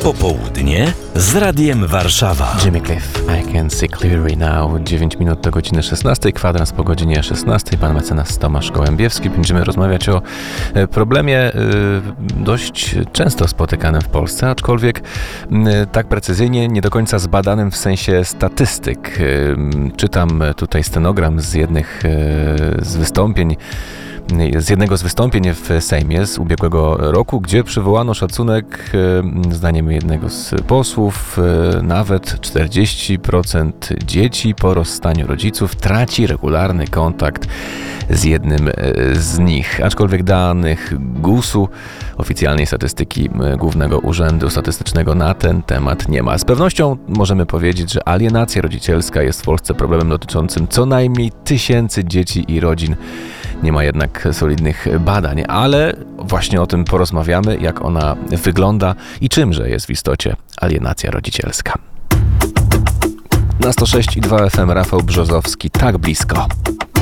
Popołudnie z Radiem Warszawa. Jimmy Cliff, I can see clearly now. 9 minut do godziny 16, kwadrans po godzinie 16. Pan mecenas Tomasz Gołębiewski. Będziemy rozmawiać o problemie dość często spotykanym w Polsce, aczkolwiek tak precyzyjnie nie do końca zbadanym w sensie statystyk. Czytam tutaj stenogram z jednego z wystąpień w Sejmie z ubiegłego roku, gdzie przywołano szacunek, zdaniem jednego z posłów, nawet 40% dzieci po rozstaniu rodziców traci regularny kontakt z jednym z nich. Aczkolwiek danych GUS-u, oficjalnej statystyki Głównego Urzędu Statystycznego, na ten temat nie ma. Z pewnością możemy powiedzieć, że alienacja rodzicielska jest w Polsce problemem dotyczącym co najmniej tysięcy dzieci i rodzin. Nie ma jednak solidnych badań, ale właśnie o tym porozmawiamy, jak ona wygląda i czymże jest w istocie alienacja rodzicielska. Na 106,2 FM Rafał Brzozowski, tak blisko.